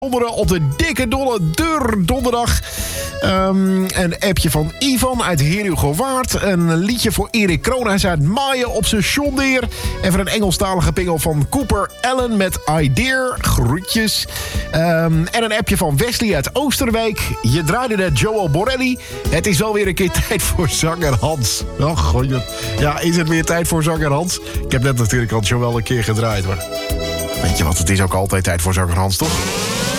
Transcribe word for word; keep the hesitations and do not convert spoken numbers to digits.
Donderen op de dikke dolle deur donderdag. Um, een appje van Ivan uit Heerhugowaard. Een liedje voor Erik Kroonhuis uit Maaien op zijn John Deere. En voor een Engelstalige pingel van Cooper Allen met Idea. Groetjes. Um, en een appje van Wesley uit Oosterwijk. Je draaide net Joel Borelli. Het is wel weer een keer tijd voor zanger Hans. Oh, god. Ja, is het weer tijd voor zanger Hans? Ik heb net natuurlijk al Joel een keer gedraaid, maar weet je wat, het is ook altijd tijd voor zanger Hans, toch?